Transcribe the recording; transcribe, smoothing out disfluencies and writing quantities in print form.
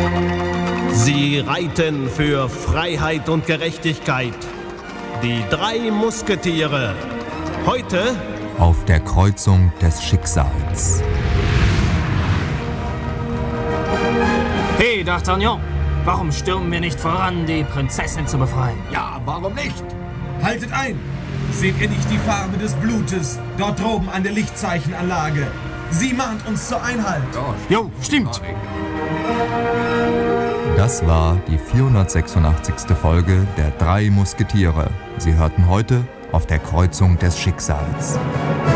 Sie reiten für Freiheit und Gerechtigkeit. Die 3 Musketiere. Heute auf der Kreuzung des Schicksals. Hey, D'Artagnan, warum stürmen wir nicht voran, die Prinzessin zu befreien? Ja, warum nicht? Haltet ein! Seht ihr nicht die Farbe des Blutes dort droben an der Lichtzeichenanlage? Sie mahnt uns zur Einhalt. Jo, stimmt. Das war die 486. Folge der 3 Musketiere. Sie hörten heute auf der Kreuzung des Schicksals.